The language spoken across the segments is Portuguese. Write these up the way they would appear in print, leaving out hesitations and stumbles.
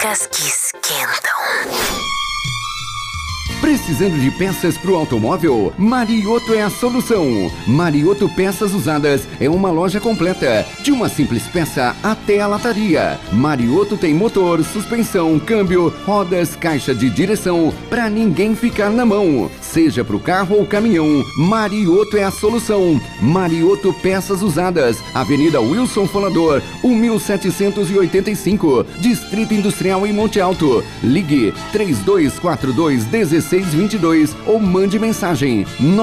Dicas que esquentam. Precisando de peças para o automóvel? Marioto é a solução. Marioto Peças Usadas é uma loja completa, de uma simples peça até a lataria. Marioto tem motor, suspensão, câmbio, rodas, caixa de direção, para ninguém ficar na mão. Seja para o carro ou caminhão, Marioto é a solução. Marioto Peças Usadas, Avenida Wilson Folador, 1785, Distrito Industrial em Monte Alto. Ligue 3242-1622 ou mande mensagem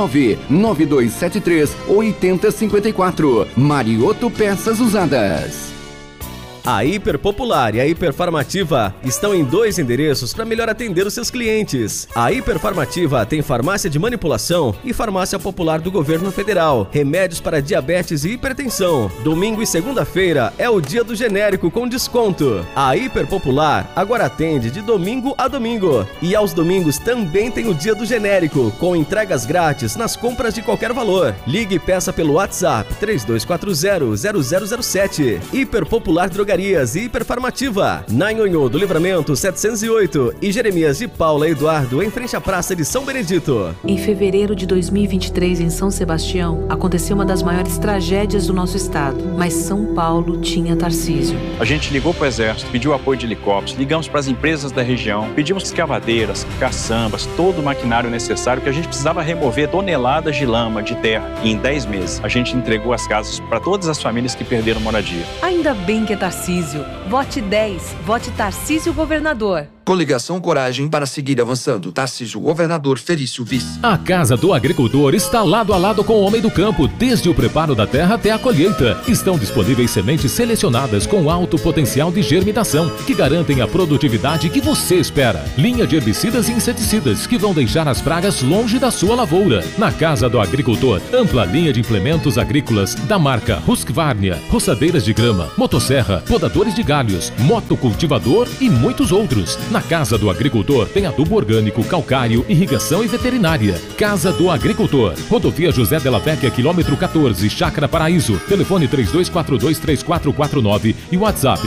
99273-8054. Marioto Peças Usadas. A Hiper Popular e a Hiper Farmativa estão em 2 endereços para melhor atender os seus clientes. A Hiper Farmativa tem farmácia de manipulação e farmácia popular do governo federal, remédios para diabetes e hipertensão. Domingo e segunda-feira é o dia do genérico com desconto. A Hiper Popular agora atende de domingo a domingo. E aos domingos também tem o dia do genérico, com entregas grátis nas compras de qualquer valor. Ligue e peça pelo WhatsApp 3240-0007. Hiper Popular Drogarias e Hiperfarmativa, na Nhonhô do Livramento 708 e Jeremias de Paula Eduardo, em frente à Praça de São Benedito. Em fevereiro de 2023, em São Sebastião, aconteceu uma das maiores tragédias do nosso estado, mas São Paulo tinha Tarcísio. A gente ligou para o Exército, pediu apoio de helicópteros, ligamos para as empresas da região, pedimos escavadeiras, caçambas, todo o maquinário necessário que a gente precisava remover toneladas de lama, de terra. E em 10 meses, a gente entregou as casas para todas as famílias que perderam moradia. Ainda bem que é Tarcísio. Vote 10. Vote Tarcísio Governador. Coligação Coragem para seguir avançando. Tarcísio Governador, Felício Vice. A Casa do Agricultor está lado a lado com o homem do campo, desde o preparo da terra até a colheita. Estão disponíveis sementes selecionadas com alto potencial de germinação, que garantem a produtividade que você espera. Linha de herbicidas e inseticidas, que vão deixar as pragas longe da sua lavoura. Na Casa do Agricultor, ampla linha de implementos agrícolas da marca Husqvarna, roçadeiras de grama, motosserra, podadores de galhos, motocultivador e muitos outros. Na Casa do Agricultor tem adubo orgânico, calcário, irrigação e veterinária. Casa do Agricultor, Rodovia José Della Vecchia, quilômetro 14, Chácara Paraíso. Telefone 3242-3449 e WhatsApp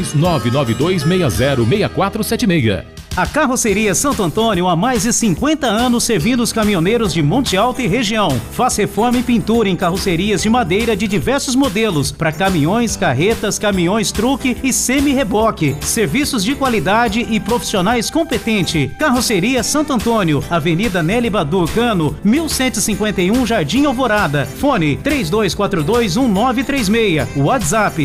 16992606476. A Carroceria Santo Antônio há mais de 50 anos servindo os caminhoneiros de Monte Alto e região. Faz reforma e pintura em carrocerias de madeira de diversos modelos para caminhões, carretas, caminhões truque e semi-reboque. Serviços de qualidade e profissionais competentes. Carroceria Santo Antônio, Avenida Nelly Badu Cano, 1151 Jardim Alvorada. Fone 3242-1936. WhatsApp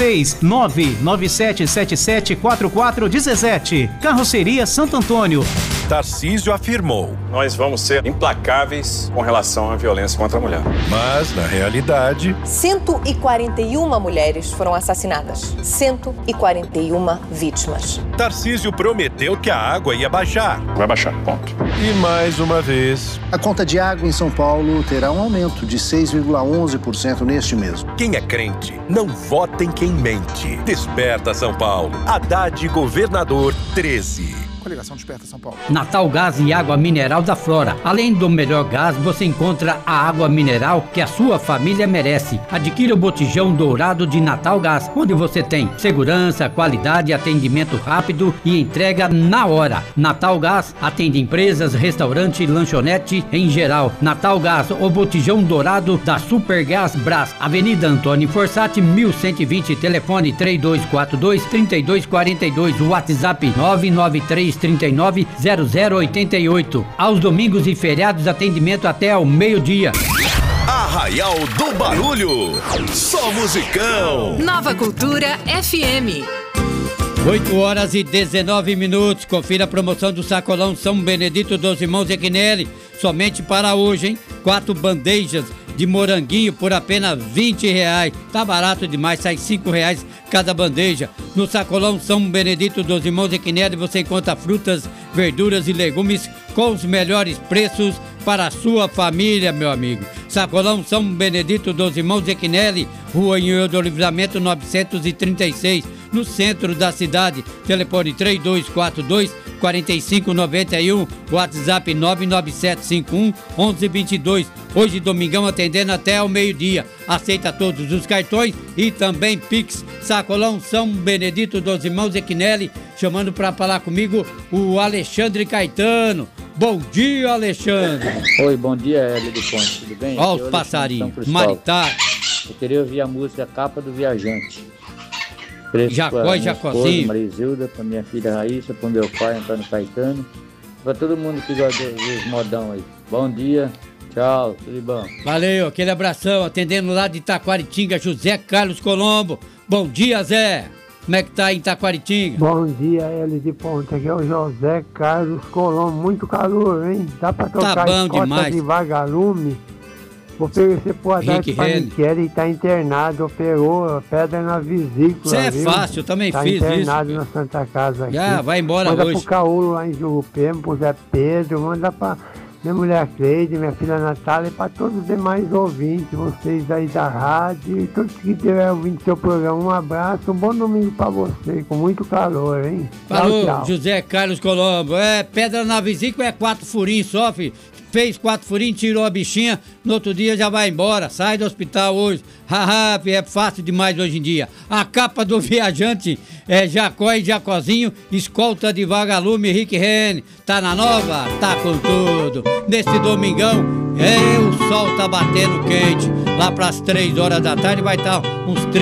16-997774417. Carroceria Santo Antônio. Tarcísio afirmou: nós vamos ser implacáveis com relação à violência contra a mulher. Mas, na realidade, 141 mulheres foram assassinadas. 141 vítimas. Tarcísio prometeu que a água ia baixar. Vai baixar, ponto. E mais uma vez, a conta de água em São Paulo terá um aumento de 6,11% neste mês. Quem é crente, não vota em quem mente. Desperta São Paulo. Haddad Governador 13. Coligação Desperta São Paulo. Natal Gás e Água Mineral da Flora. Além do melhor gás, você encontra a água mineral que a sua família merece. Adquira o botijão dourado de Natal Gás, onde você tem segurança, qualidade, atendimento rápido e entrega na hora. Natal Gás atende empresas, restaurante, lanchonete em geral. Natal Gás, o botijão dourado da Supergás Brás. Avenida Antônio Forçati, 1120, telefone 3242-3242, WhatsApp 993390088. Aos domingos e feriados, atendimento até ao meio-dia. Arraial do Barulho, só musicão. Nova Cultura FM. 8h19. Confira a promoção do Sacolão São Benedito dos Irmãos Equinelli. Somente para hoje, hein? 4 bandejas de moranguinho por apenas R$20. Tá barato demais, sai R$5 cada bandeja. No Sacolão São Benedito dos Irmãos Equinelli você encontra frutas, verduras e legumes com os melhores preços para a sua família, meu amigo. Sacolão São Benedito dos Irmãos Equinelli, Rua Nhonhô do Livramento 936, no centro da cidade. Telefone 3242-4591, WhatsApp 99751-1122. Hoje, domingão, atendendo até ao meio-dia. Aceita todos os cartões e também Pix. Sacolão São Benedito dos Irmãos Equinelli, chamando para falar comigo o Alexandre Caetano. Bom dia, Alexandre. Oi, bom dia, Hélio do Ponte, tudo bem? Olha os passarinhos, Maritá. Eu queria ouvir a música Capa do Viajante. Jacó e Jacozinho. Marizilda, pra minha filha Raíssa, pro meu pai, Antônio Caetano. Pra todo mundo que gosta dos modão aí. Bom dia, tchau, tudo bom. Valeu, aquele abração, atendendo lá de Itaquaritinga, José Carlos Colombo. Bom dia, Zé. Como é que tá em Itaquaritinga? Bom dia, Hélio de Ponte. Aqui é o José Carlos Colombo. Muito calor, hein? Dá pra tocar tá bom demais. De vagalume? Vou oferecer pro Haddad Paniqueri, ele tá internado, operou pedra na vesícula. Isso é fácil, eu também fiz isso. Tá internado na Santa Casa aqui. Já, vai embora manda hoje. Manda pro Caúlo lá em Jurupê, pro Zé Pedro, manda pra minha mulher Cleide, minha filha Natália e pra todos os demais ouvintes, vocês aí da rádio e todos que estiverem ouvindo seu programa. Um abraço, um bom domingo pra você, com muito calor, hein? Falou, tchau, tchau. José Carlos Colombo. Pedra na vesícula é 4 furinhos só, filho. Fez 4 furinhos, tirou a bichinha, no outro dia já vai embora, sai do hospital hoje. Haha, é fácil demais hoje em dia. A capa do viajante é Jacó e Jacozinho, escolta de vagalume, Rick Rene. Tá na nova? Tá com tudo. Nesse domingão, o sol tá batendo quente. Lá pras 3 horas da tarde vai estar uns 30.